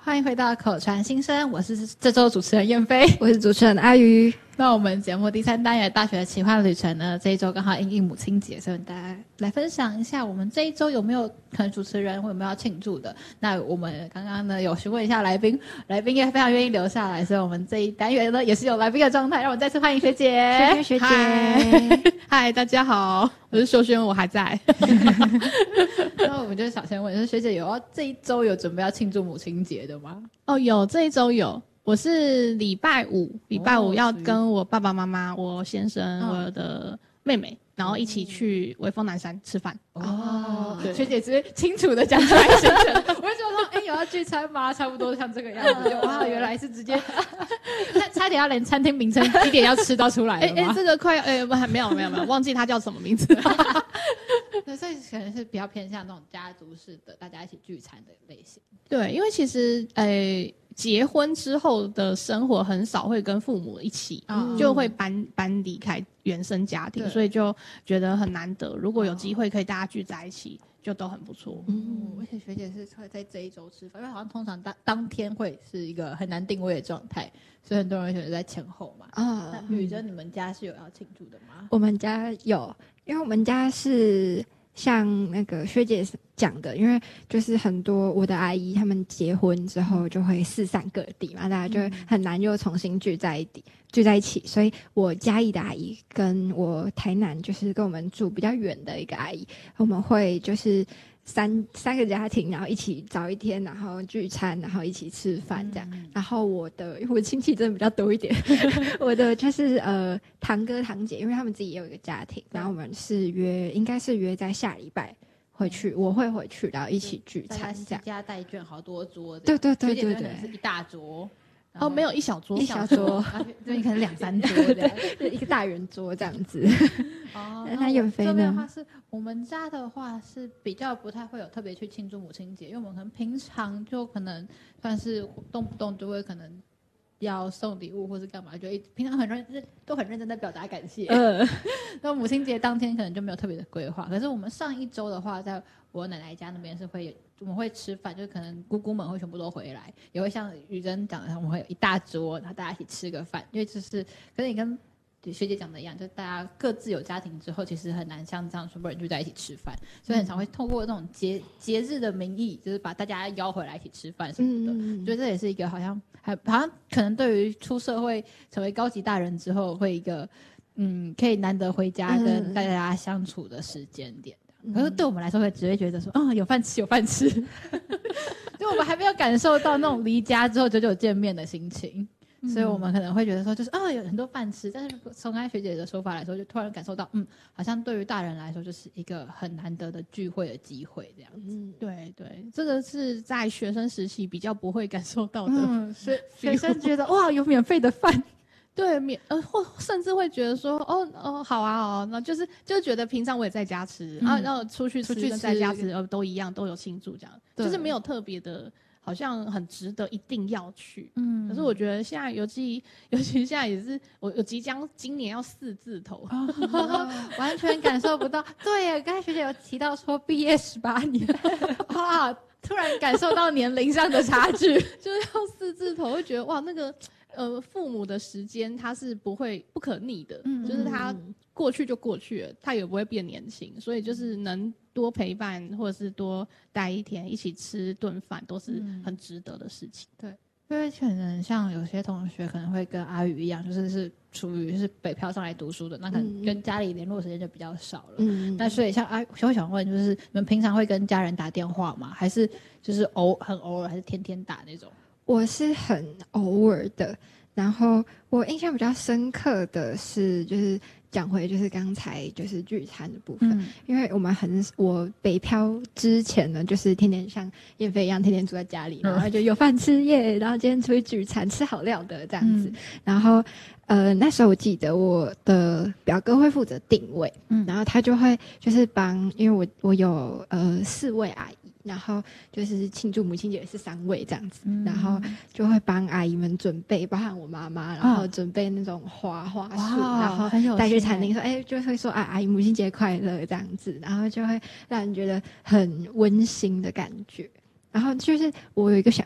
欢迎回到口传心声，我是这周主持人燕飞， 我是主持人阿鱼。 那我们节目第3单元大学的奇幻旅程呢，这一周刚好因应母亲节，所以大家来分享一下我们这一周有没有可能主持人或有没有要庆祝的。那我们刚刚呢有询问一下来宾，来宾也非常愿意留下来，所以我们这一单元呢也是有来宾的状态，让我们再次欢迎学姐。 学姐， 嗨，大家好，我是秀轩，我还在。 那我们就想先问，就是学姐这一周有准备要庆祝母亲节的吗？ 哦，有，这一周有。我是礼拜五要跟我爸爸妈妈、我先生、我的妹妹，然后一起去微风南山吃饭。 哦，学姐直接清楚的讲出来行程，我就觉得说，有要聚餐吗？差不多像这个样子。哇，原来是直接，差点要连餐厅名称几点要吃到出来了吗？ 这个快，没有，忘记它叫什么名字。 对，所以可能是比较偏向那种家族式的，大家一起聚餐的类型。 对，因为其实结婚之后的生活很少会跟父母一起，就会搬离开原生家庭，所以就觉得很难得。如果有机会可以大家聚在一起，就都很不错。 而且学姐是会在这一周吃饭，因为好像通常当天会是一个很难定位的状态，所以很多人选择在前后嘛。那雨珍，你们家是有要庆祝的吗？ 我们家有，因为我们家是像那个学姐讲的，因为就是很多我的阿姨她们结婚之后就会四散各地嘛，大家就很难又重新聚在一起，所以我嘉义的阿姨跟我台南就是跟我们住比较远的一个阿姨，我们会就是三个家庭，然后一起找一天，然后聚餐，然后一起吃饭这样。然后我亲戚真的比较多一点，我的就是堂哥堂姐，因为他们自己也有一个家庭，然后我们应该是约在下礼拜回去，我会回去，然后一起聚餐这样。 携家带眷好多桌， 对， 是一大桌。 没有一小桌， 这边可能2-3桌的， 一个大圆桌这样子。那远飞呢？ 这边的话是我们家的话是比较不太会有特别去庆祝母亲节，因为我们可能平常就可能算是动不动就会可能要送礼物或是干嘛，就平常都很认真的表达感谢。那母亲节当天可能就没有特别的规划，可是我们上一周的话，在我奶奶家那边我们会吃饭，就是可能姑姑们会全部都回来，也会像雨珍讲的，我们会有一大桌，然后大家一起吃个饭，因为就是可是你跟学姐讲的一样，就是大家各自有家庭之后，其实很难像这样全部人聚在一起吃饭，所以很常会透过那种节日的名义，就是把大家邀回来一起吃饭什么的。我觉得这也是一个好像可能对于出社会成为高级大人之后，会一个可以难得回家跟大家相处的时间点。可是对我们来说，只会觉得说，有饭吃，有饭吃，就我们还没有感受到那种离家之后久久见面的心情。所以我们可能会觉得说，就是有很多饭吃，但是从刚才学姐的说法来说，就突然感受到，好像对于大人来说，就是一个很难得的聚会的机会，这样子。 对，这个是在学生时期比较不会感受到的。 学生觉得哇，有免费的饭。 对，或甚至会觉得说，好啊，那就是觉得平常我也在家吃，然后出去吃跟在家吃都一样，都有庆祝这样，就是没有特别的。好像很值得一定要去，可是我觉得现在尤其现在也是我即将今年要4字头， 完全感受不到。对耶，刚才学姐有提到说毕业18年，哇，突然感受到年龄上的差距， 就是要4字头，会觉得哇，那个父母的时间他是不可逆的，就是他过去就过去了，他也不会变年轻，所以就是能多陪伴或者是多待一天，一起吃顿饭，都是很值得的事情。 对，因为可能像有些同学可能会跟阿宇一样，就是属于是北漂上来读书的，那可能跟家里联络时间就比较少了。那所以像我想问，就是你们平常会跟家人打电话吗？还是就是很偶尔，还是天天打那种？ 我是很偶尔的，然后我印象比较深刻的是，就是讲回就是刚才就是聚餐的部分，因为我北漂之前呢，就是天天像燕飞一样，天天住在家里，然后就有饭吃耶，然后今天出去聚餐，吃好料的这样子，然后那时候我记得我的表哥会负责定位，然后他就会就是因为我有4位阿姨。然后就是庆祝母亲节是3位这样子，然后就会帮阿姨们准备，包含我妈妈，然后准备那种花束，然后带去餐厅说，就会说阿姨母亲节快乐这样子，然后就会让人觉得很温馨的感觉。然后就是我有一个